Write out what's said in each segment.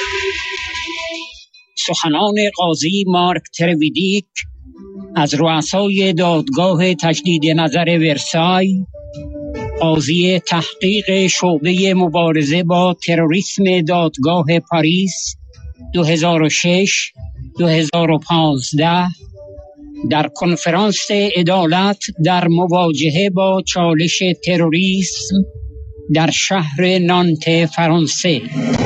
سخنان قاضی مارک ترویدیک از رؤسای دادگاه تجدید نظر ورسای، قاضی تحقیق شعبه مبارزه با تروریسم دادگاه پاریس 2006-2015 در کنفرانس عدالت در مواجهه با چالش تروریسم در شهر نانت فرانسه.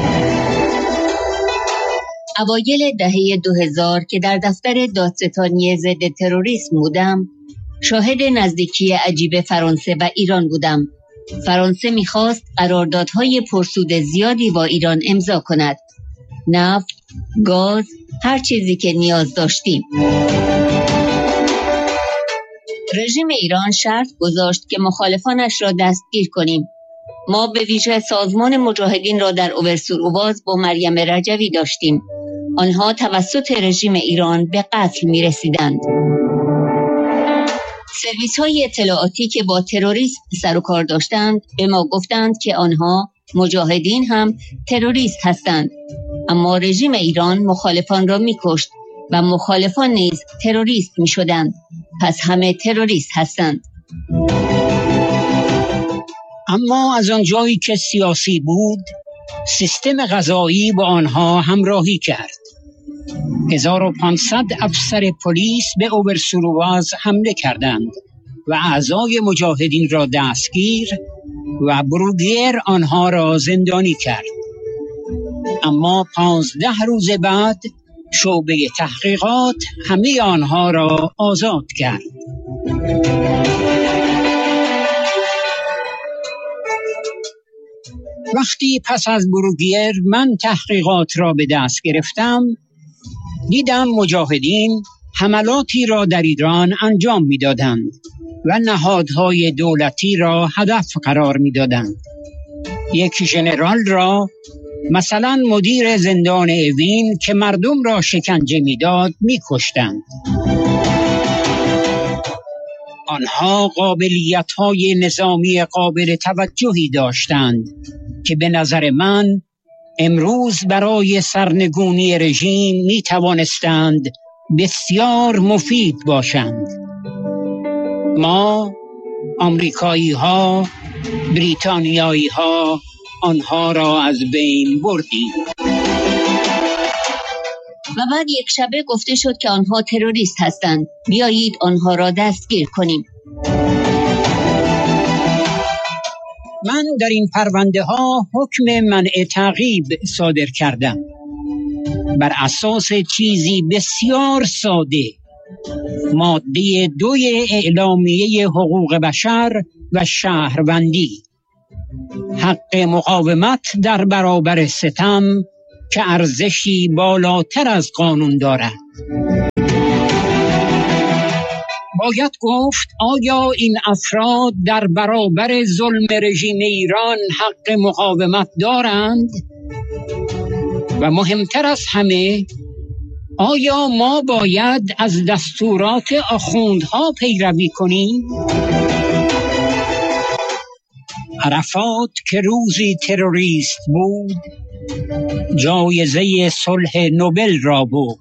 اوایل دهه 2000 که در دفتر دادستانی ضد تروریسم بودم، شاهد نزدیکی عجیب فرانسه و ایران بودم. فرانسه می‌خواست قراردادهای پرسود زیادی با ایران امضا کند. نفت، گاز، هر چیزی که نیاز داشتیم. رژیم ایران شرط گذاشت که مخالفانش را دستگیر کنیم. ما به ویژه سازمان مجاهدین را در اوورسوروواز با مریم رجوی داشتیم. آنها توسط رژیم ایران به قتل می رسیدند. سرویس های اطلاعاتی که با تروریسم سر و کار داشتند به ما گفتند که آنها مجاهدین هم تروریست هستند. اما رژیم ایران مخالفان را می کشت و مخالفان نیز تروریست می شدند. پس همه تروریست هستند. اما از آنجایی که سیاسی بود، سیستم قضایی با آنها همراهی کرد. 1500 افسر پلیس به اوورسوروواز حمله کردند و اعضای مجاهدین را دستگیر و بروگیر آنها را زندانی کرد. اما 15 روز بعد شعبه تحقیقات همه آنها را آزاد کرد. وقتی پس از بروگیر من تحقیقات را به دست گرفتم، دیدم مجاهدین حملاتی را در ایران انجام می‌دادند و نهادهای دولتی را هدف قرار می‌دادند. یک ژنرال را، مثلا مدیر زندان اوین که مردم را شکنجه می‌داد، می‌کشتند. آنها قابلیت‌های نظامی قابل توجهی داشتند که به نظر من امروز برای سرنگونی رژیم می توانستند بسیار مفید باشند. ما آمریکایی ها، بریتانیایی ها آنها را از بین بردیم. و بعد یک شبه گفته شد که آنها تروریست هستند. بیایید آنها را دستگیر کنیم. من در این پرونده ها حکم منع تعقیب صادر کردم بر اساس چیزی بسیار ساده، ماده 2 اعلامیه حقوق بشر و شهروندی، حق مقاومت در برابر ستم که ارزشی بالاتر از قانون دارد. باید گفت آیا این افراد در برابر ظلم رژیم ایران حق مقاومت دارند؟ و مهمتر از همه، آیا ما باید از دستورات آخوندها پیروی کنیم؟ عرفات که روزی تروریست بود، جایزه صلح نوبل را برد.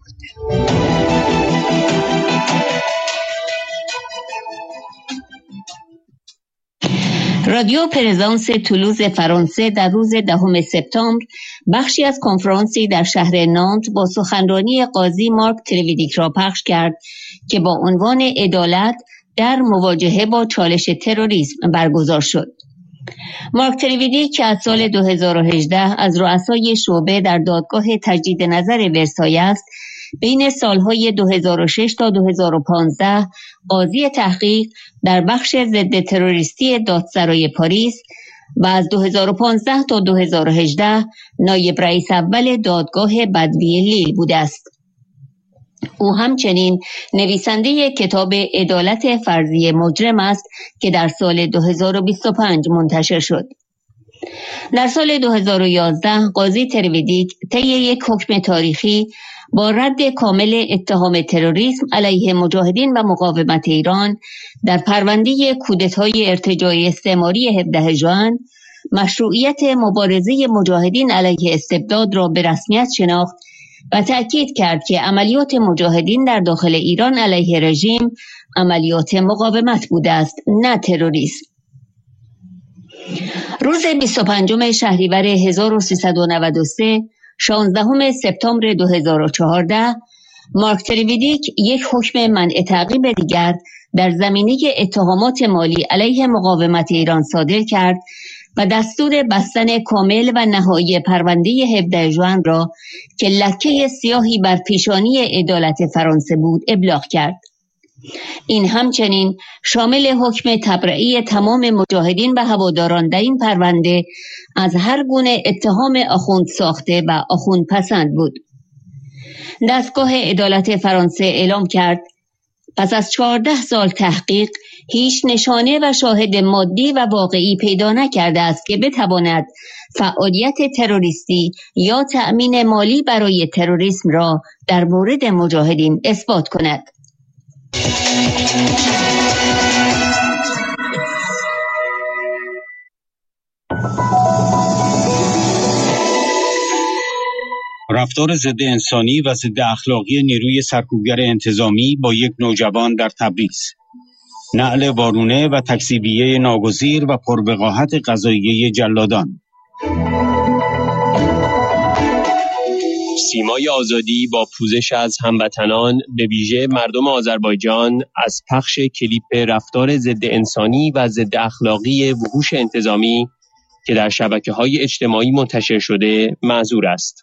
رادیو پرزانس تولوز فرانسه در روز 10 سپتامبر بخشی از کنفرانسی در شهر نانت با سخنرانی قاضی مارک ترویدیک را پخش کرد که با عنوان عدالت در مواجهه با چالش تروریسم برگزار شد. مارک ترویدیک که از سال 2018 از رؤسای شعبه در دادگاه تجدید نظر ورسای است، بین سالهای 2006 تا 2015 قاضی تحقیق در بخش ضد تروریستی دادسرای پاریس و از 2015 تا 2018 نایب رئیس اول دادگاه بدوی لیل بوده است. او همچنین نویسنده کتاب عدالت فرضی مجرم است که در سال 2025 منتشر شد. در سال 2011 قاضی ترویدیک طی یک حکم تاریخی با رد کامل اتهام تروریسم علیه مجاهدین و مقاومت ایران در پرونده کودتای ارتجاعی استعماری 17 ژوئن مشروعیت مبارزه مجاهدین علیه استبداد را به رسمیت شناخت و تأکید کرد که عملیات مجاهدین در داخل ایران علیه رژیم عملیات مقاومت بوده است، نه تروریسم. روز 25 شهریور 1393 16 سپتامبر 2014 مارک تریویدیک یک حکم منع تعقیب دیگر در زمینه اتهامات مالی علیه مقاومت ایران صادر کرد و دستور بستن کامل و نهایی پرونده 17 ژوئن را که لکه سیاهی بر پیشانی عدالت فرانسه بود ابلاغ کرد. این همچنین شامل حکم تبرئه تمام مجاهدین و هواداران در این پرونده از هر گونه اتهام آخوند ساخته و آخوند پسند بود. دستگاه عدالت فرانسه اعلام کرد پس از 14 سال تحقیق هیچ نشانه و شاهد مادی و واقعی پیدا نکرده است که بتواند فعالیت تروریستی یا تأمین مالی برای تروریسم را در مورد مجاهدین اثبات کند. رفتار ضد انسانی و ضد اخلاقی نیروی سرکوبگر انتظامی با یک نوجوان در تبریز. نعل وارونه و تکذیبیه ناگزیر و پروقاحت قضاییه جلادان. سیمای آزادی با پوزش از هموطنان به ویژه مردم آذربایجان از پخش کلیپ رفتار ضد انسانی و ضد اخلاقی وحوش انتظامی که در شبکه‌های اجتماعی منتشر شده معذور است.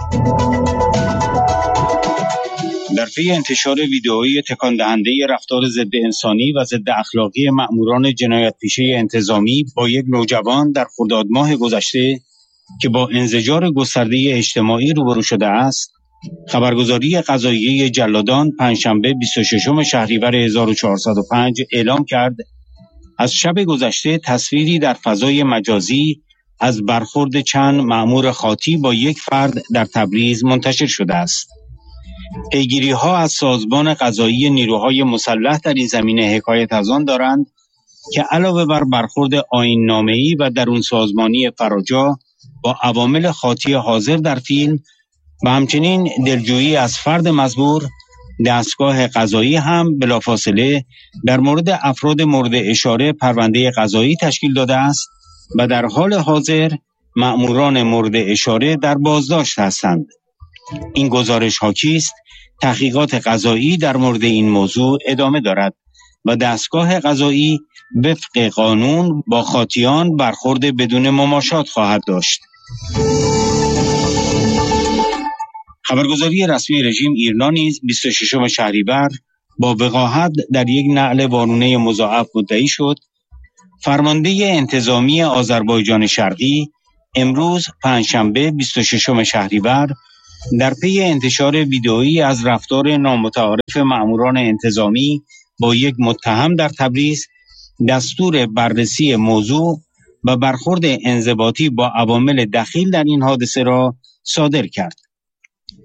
در پی انتشار ویدئویی تکان دهنده رفتار ضد انسانی و ضد اخلاقی مأموران جنایت پیشه انتظامی با یک نوجوان در خرداد ماه گذشته که با انزجار گسترده اجتماعی روبرو شده است، خبرگزاری قضاییه جلادان پنجشنبه 26 شهریور 1405 اعلام کرد از شب گذشته تصویری در فضای مجازی از برخورد چند مأمور خاطی با یک فرد در تبریز منتشر شده است. پیگیری‌ها از سازمان قضایی نیروهای مسلح در این زمینه حکایت از آن دارند که علاوه بر برخورد آیین‌نامه‌ای و درون سازمانی فراجا با عوامل خاطی حاضر در فیلم و همچنین دلجویی از فرد مزبور، دستگاه قضایی هم بلافاصله در مورد افراد مورد اشاره پرونده قضایی تشکیل داده است و در حال حاضر مأموران مورد اشاره در بازداشت هستند. این گزارش حاکی است تحقیقات قضایی در مورد این موضوع ادامه دارد و دستگاه قضایی وفق قانون با خاطیان برخورد بدون مماشات خواهد داشت. خبرگزاری رسمی رژیم ایرنا نیز 26 شهریور با وقاحت در یک نعل وارونه مضاعف مدعی شد فرمانده انتظامی آذربایجان شرقی امروز پنجشنبه 26 شهریور در پی انتشار ویدئویی از رفتار نامتعارف مأموران انتظامی با یک متهم در تبریز دستور بررسی موضوع و برخورد انضباطی با عوامل دخیل در این حادثه را صادر کرد.